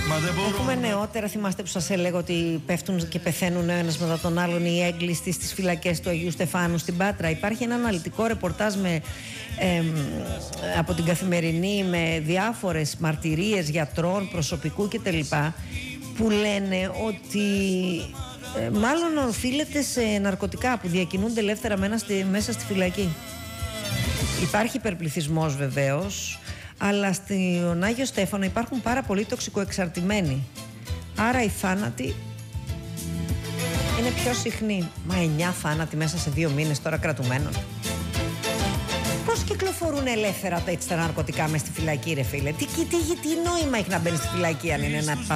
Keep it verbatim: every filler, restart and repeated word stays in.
Μα δεν μπορούμε. Έχουμε νεότερα, θυμάστε που σας έλεγα ότι πέφτουν και πεθαίνουν ο ένας μετά τον άλλον οι έγκλειστοι στις φυλακές του Αγίου Στεφάνου στην Πάτρα. Υπάρχει ένα αναλυτικό ρεπορτάζ με, ε, από την Καθημερινή με διάφορες μαρτυρίες γιατρών, προσωπικού κτλ. Που λένε ότι ε, μάλλον οφείλεται σε ναρκωτικά που διακινούνται ελεύθερα μέσα στη φυλακή. Υπάρχει υπερπληθυσμός βεβαίως, αλλά στον Άγιο Στέφανο υπάρχουν πάρα πολλοί τοξικοεξαρτημένοι. Άρα οι θάνατοι είναι πιο συχνοί. Μα εννιά θάνατοι μέσα σε δύο μήνες τώρα κρατουμένων. Πώς κυκλοφορούν ελεύθερα τα, έτσι, τα ναρκωτικά μες στη φυλακή, ρε φίλε? Τι, τι, τι, τι νόημα έχει να μπαίνει στη φυλακή αν είναι ένα